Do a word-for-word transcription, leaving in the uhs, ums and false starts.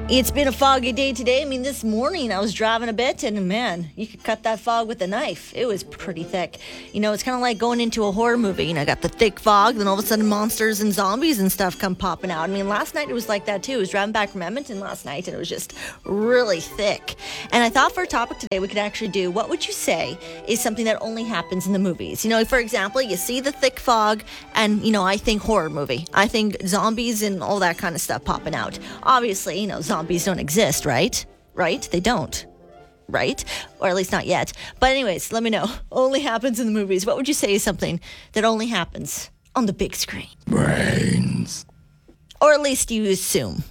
It's been a foggy day today. I mean, this morning I was driving a bit and man, you could cut that fog with a knife. It was pretty thick. You know, it's kind of like going into a horror movie. You know, got the thick fog, then all of a sudden monsters and zombies and stuff come popping out. I mean, last night it was like that too. I was driving back from Edmonton last night and it was just really thick. And I thought for a topic today we could actually do, what would you say is something that only happens in the movies? You know, for example, you see the thick fog and, you know, I think horror movie. I think zombies and all that kind of stuff popping out. Obviously, you know, zombies don't exist, right? Right? They don't. Right? Or at least not yet. But anyways, let me know. Only happens in the movies. What would you say is something that only happens on the big screen? Brains. Or at least you assume